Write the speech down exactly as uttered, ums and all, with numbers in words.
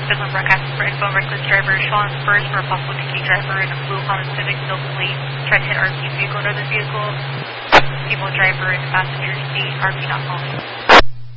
Midland broadcasting for info. Reckless driver Sean Spurs for a possible T K driver in a blue Honda Civic, no plate, tried to hit R P's vehicle, another vehicle. Female driver in the passenger seat, R P not calling.